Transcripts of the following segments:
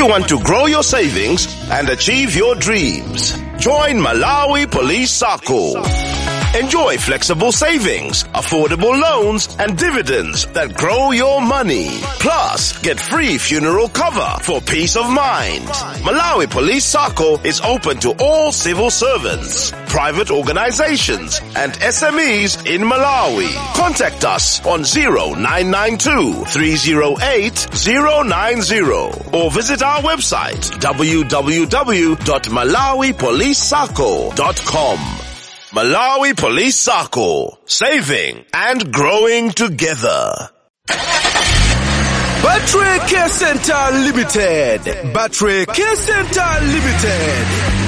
you want to grow your savings and achieve your dreams. Join Malawi Police Sacco. Enjoy flexible savings, affordable loans, and dividends that grow your money. Plus, get free funeral cover for peace of mind. Malawi Police Sacco is open to all civil servants, private organizations, and SMEs in Malawi. Contact us on 0992-308-090 or visit our website www.malawipolicesacco.com. Malawi Police Sacco, saving and growing together. Battery Care Center Limited. Battery Care Center Limited.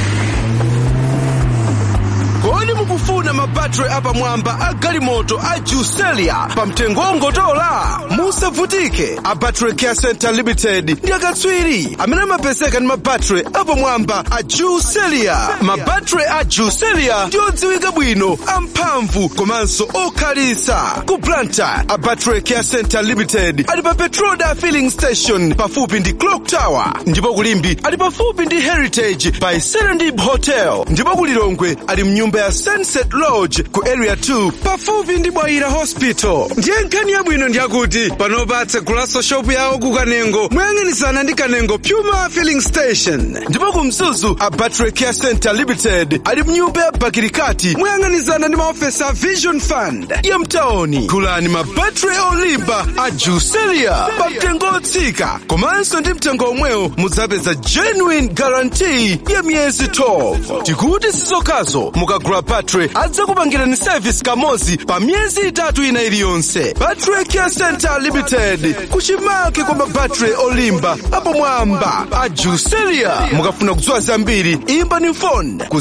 Kodi mukufuna mabattery apamwamba a galimoto a Juselia pa mtengo ongotola? Musavutike. A Battery Care Center Limited ndi akatswiri amene amapezeka ndi mabattery apamwamba a Juselia. Mabattery a Juselia ndi odziwika bwino, amphamvu komanso okhalisa. Ku Blantyre, a Battery Care Center Limited ali pa Petroda Filling Station pafupi ndi Clock Tower. Ndipo kulimbi ali pafupi ndi Heritage by Serendip Hotel. Ndipo kulilongwe ali mnyumba ya Sunset Lodge ku Area 2 pafupi ndi Bwaira Hospital. Ndiye nkhani yabwino ndi yakuti panopatsa Gulaso Shop yawo ku Kanengo moyang'anizana ndi Kanengo Puma Filling Station. Ndipo ku Mzuzu, a Battery Care Center Limited ali mnyumba ya Bakirikati moyang'anizana ndi maofesi a Vision Fund ya mtaoni. Gulani mabattery olimba a Juselia pa mtengo otsika, komanso ndi mtengo omwewo mudzapeza genuine guarantee ya miyezi 12. Tikuti sizokhazo mukagula battery adzakupangirani service kamozi pa miyezi 3 ina iliyonse. Battery Care Center Limited kuchimake kwa mabattery olimba apamwamba a Juselia. Mukafuna kudziwa zambiri imbani phone ku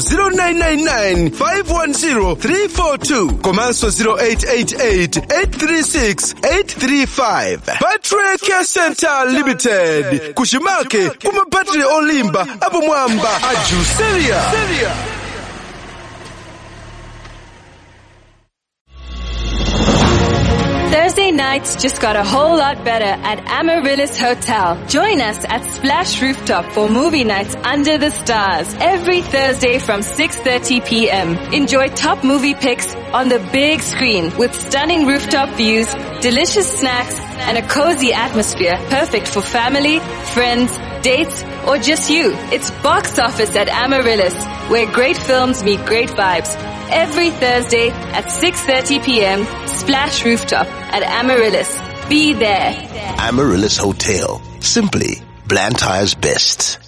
0999-510-342 komanso 0888-836-835. Battery Care Center Limited kuchimake kwa mabattery olimba apamwamba a Juselia. Thursday nights just got a whole lot better at Amaryllis Hotel. Join us at Splash Rooftop for movie nights under the stars every Thursday from 6:30 p.m. Enjoy top movie picks on the big screen with stunning rooftop views, delicious snacks, and a cozy atmosphere perfect for family, friends, dates, or just you. It's Box Office at Amaryllis, where great films meet great vibes. Every Thursday at 6:30 p.m. Splash Rooftop at Amaryllis. Be there. Amaryllis Hotel. Simply Blantyre's best.